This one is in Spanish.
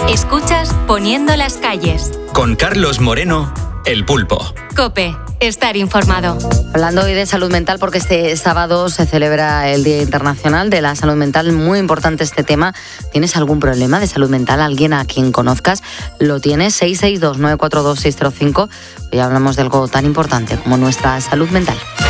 Escuchas Poniendo las calles. Con Carlos Moreno, El Pulpo. COPE. Estar informado. Hablando hoy de salud mental, porque este sábado se celebra el Día Internacional de la Salud Mental. Muy importante este tema. ¿Tienes algún problema de salud mental? ¿Alguien a quien conozcas lo tiene? 662-942-605. Hoy hablamos de algo tan importante como nuestra salud mental.